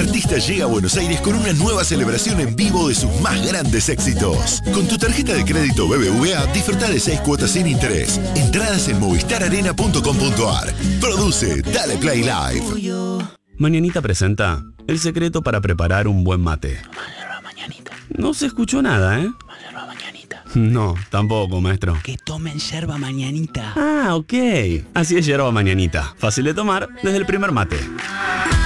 artista llega a Buenos Aires con una nueva celebración en vivo de sus más grandes éxitos. Con tu tarjeta de crédito BBVA disfruta de 6 cuotas sin interés. Entradas en movistararena.com.ar. Produce Dale Play Live. Mañanita presenta el secreto para preparar un buen mate. No se escuchó nada, ¿eh? No, tampoco, maestro. Que tomen yerba mañanita. Ah, ok. Así es yerba mañanita. Fácil de tomar desde el primer mate.